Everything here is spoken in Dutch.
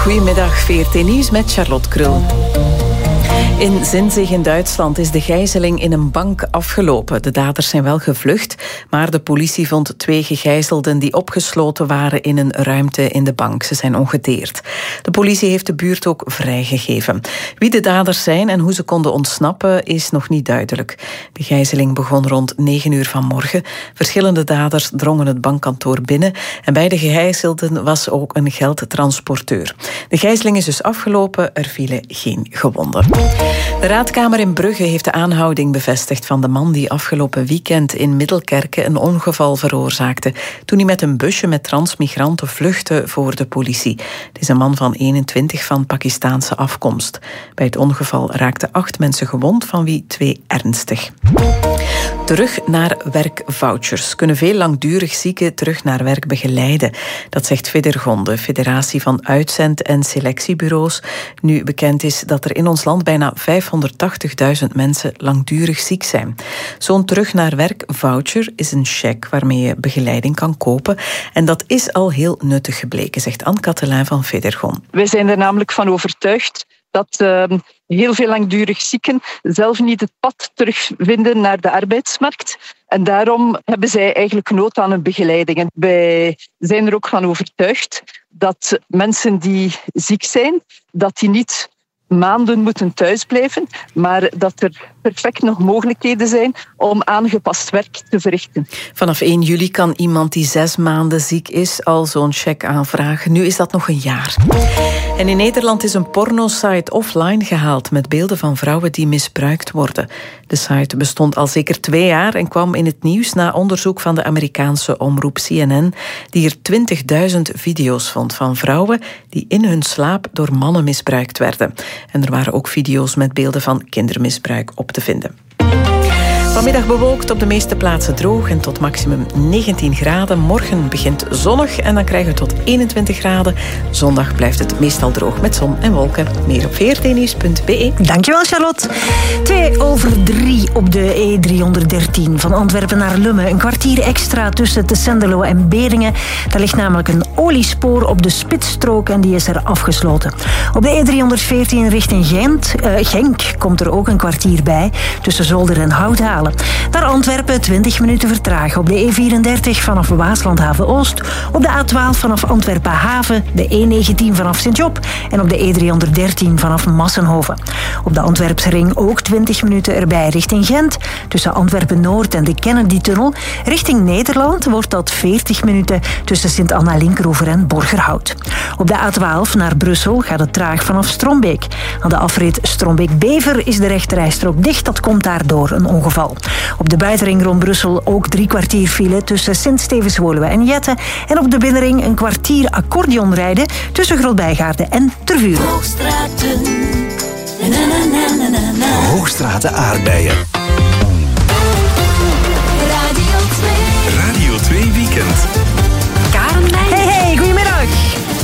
Goedemiddag, VRT Nieuws met Charlotte Krul. In Zinzig in Duitsland is de gijzeling in een bank afgelopen. De daders zijn wel gevlucht, maar de politie vond 2 gegijzelden die opgesloten waren in een ruimte in de bank. Ze zijn ongedeerd. De politie heeft de buurt ook vrijgegeven. Wie de daders zijn en hoe ze konden ontsnappen is nog niet duidelijk. De gijzeling begon rond 9 uur vanmorgen. Verschillende daders drongen het bankkantoor binnen en bij de gegijzelden was ook een geldtransporteur. De gijzeling is dus afgelopen, er vielen geen gewonden. De Raadkamer in Brugge heeft de aanhouding bevestigd van de man die afgelopen weekend in Middelkerke een ongeval veroorzaakte toen hij met een busje met transmigranten vluchtte voor de politie. Het is een man van 21 van Pakistaanse afkomst. Bij het ongeval raakten 8 mensen gewond, van wie 2 ernstig. Terug naar werkvouchers kunnen veel langdurig zieken terug naar werk begeleiden. Dat zegt Federgon, de Federatie van Uitzend- en Selectiebureaus. Nu bekend is dat er in ons land bijna 580.000 mensen langdurig ziek zijn. Zo'n terug naar werk voucher is een cheque waarmee je begeleiding kan kopen. En dat is al heel nuttig gebleken, zegt Anne Katelijn van Federgon. Wij zijn er namelijk van overtuigd dat heel veel langdurig zieken zelf niet het pad terugvinden naar de arbeidsmarkt. En daarom hebben zij eigenlijk nood aan een begeleiding. En wij zijn er ook van overtuigd dat mensen die ziek zijn, dat die niet maanden moeten thuisblijven, maar dat er perfect nog mogelijkheden zijn om aangepast werk te verrichten. Vanaf 1 juli kan iemand die 6 maanden ziek is al zo'n cheque aanvragen. Nu is dat nog een jaar. En in Nederland is een pornosite offline gehaald met beelden van vrouwen die misbruikt worden. De site bestond al zeker 2 jaar en kwam in het nieuws na onderzoek van de Amerikaanse omroep CNN, die er 20.000 video's vond van vrouwen die in hun slaap door mannen misbruikt werden. En er waren ook video's met beelden van kindermisbruik op te vinden. Vanmiddag bewolkt, op de meeste plaatsen droog en tot maximum 19 graden. Morgen begint zonnig en dan krijgen we tot 21 graden. Zondag blijft het meestal droog met zon en wolken. Meer op vrtnieuws.be. Dankjewel, Charlotte. 2:03 op de E313 van Antwerpen naar Lummen. Een kwartier extra tussen Tessenderlo en Beringen. Daar ligt namelijk een oliespoor op de spitsstrook en die is er afgesloten. Op de E314 richting Genk komt er ook een kwartier bij tussen Zolder en Houthalen. Naar Antwerpen 20 minuten vertragen op de E34 vanaf Waaslandhaven Oost, op de A12 vanaf Antwerpen Haven, de E19 vanaf Sint-Job en op de E313 vanaf Massenhoven. Op de Antwerpse ring ook 20 minuten erbij richting Gent. Tussen Antwerpen Noord en de Kennedy-tunnel. Richting Nederland wordt dat 40 minuten tussen Sint-Anna-Linkeroever en Borgerhout. Op de A12 naar Brussel gaat het traag vanaf Strombeek. Aan de afrit Strombeek-Bever is de rechterrijstrook dicht. Dat komt daardoor een ongeval. Op de buitenring rond Brussel ook 3 kwartier file tussen Sint-Stevens-Woluwe en Jette. En op de binnenring een kwartier accordeonrijden tussen Grootbijgaarden en Tervuren. Hoogstraten aardbeien.